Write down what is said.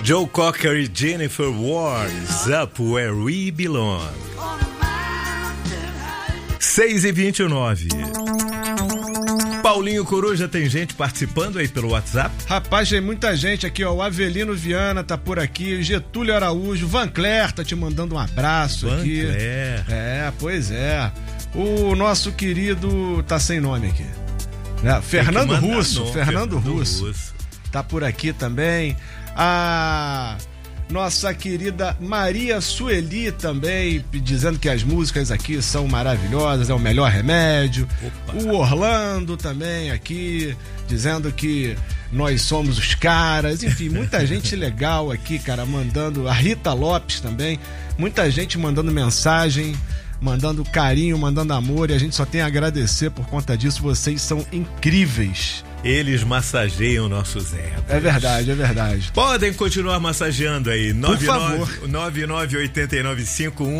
Joe Cocker e Jennifer Warnes, Up Where We Belong. 6h29. Paulinho Coruja, tem gente participando aí pelo WhatsApp? Rapaz, tem muita gente aqui, ó. O Avelino Viana tá por aqui, Getúlio Araújo, Van Cler tá te mandando um abraço Van aqui. Cler. Pois é. O nosso querido tá sem nome aqui. Fernando Russo, Fernando Russo. Tá por aqui também. A nossa querida Maria Sueli também, dizendo que as músicas aqui são maravilhosas, é o melhor remédio. Opa. O Orlando também aqui, dizendo que nós somos os caras. Enfim, muita gente legal aqui, cara, mandando. A Rita Lopes também, muita gente mandando mensagem, mandando carinho, mandando amor, e a gente só tem a agradecer por conta disso. Vocês são incríveis. Eles massageiam nossos egos. É verdade, é verdade. Podem continuar massageando aí. Por favor. 9989-8951